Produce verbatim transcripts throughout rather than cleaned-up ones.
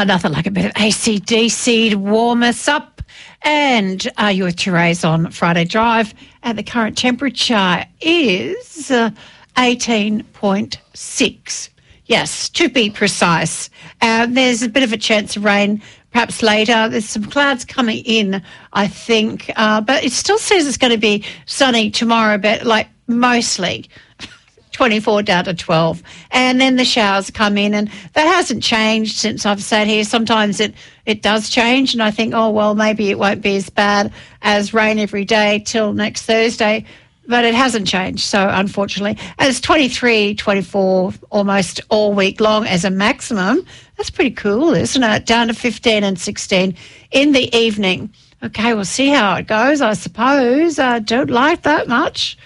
Uh, nothing like a bit of A C D C to warm us up. And uh, you're with Therese on Friday Drive. And the current temperature is uh, eighteen point six. Yes, to be precise. Uh, there's a bit of a chance of rain perhaps later. There's some clouds coming in, I think. Uh, but it still says it's going to be sunny tomorrow, but like mostly twenty-four down to twelve. And then the showers come in, and that hasn't changed since I've sat here. Sometimes it, it does change, and I think, oh, well, maybe it won't be as bad as rain every day till next Thursday. But it hasn't changed, so unfortunately. And it's twenty-three, twenty-four almost all week long as a maximum. That's pretty cool, isn't it? Down to fifteen and sixteen in the evening. Okay, we'll see how it goes, I suppose. I don't like that much.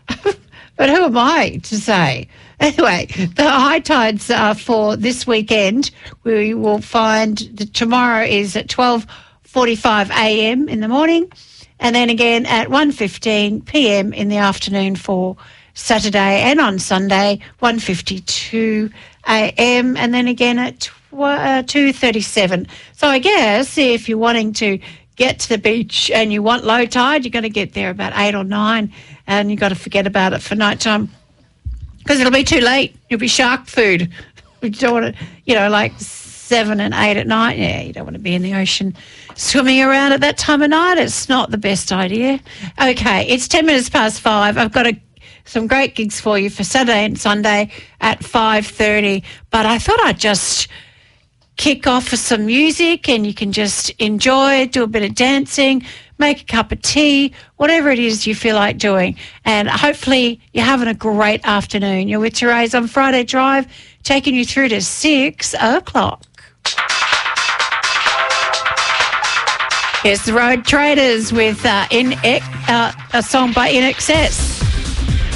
But who am I to say? Anyway, the high tides uh, for this weekend, we will find that tomorrow is at twelve forty-five a m in the morning, and then again at one fifteen p m in the afternoon for Saturday, and on Sunday, one fifty-two a m, and then again at tw- uh, two thirty-seven. So I guess if you're wanting to get to the beach and you want low tide, you're going to get there about eight or nine, and you've got to forget about it for nighttime because it'll be too late. You'll be shark food. You don't want to, you know, like seven and eight at night. Yeah, you don't want to be in the ocean swimming around at that time of night. It's not the best idea. Okay, it's ten minutes past five. I've got a, some great gigs for you for Saturday and Sunday at five thirty, but I thought I'd just kick off with some music, and you can just enjoy, do a bit of dancing, make a cup of tea, whatever it is you feel like doing. And hopefully you're having a great afternoon. You're with Therese on Friday Drive, taking you through to six o'clock. Here's the Road Traders with uh, in, uh, a song by In Excess.